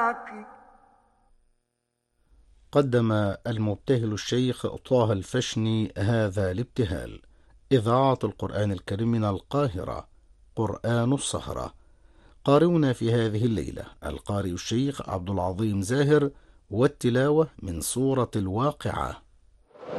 قدم المبتهل الشيخ طه الفشني هذا الابتهال. إذاعة القرآن الكريم من القاهرة، قرآن السهرة. قارئنا في هذه الليلة القارئ الشيخ عبد العظيم زاهر، والتلاوة من سورة الواقعة.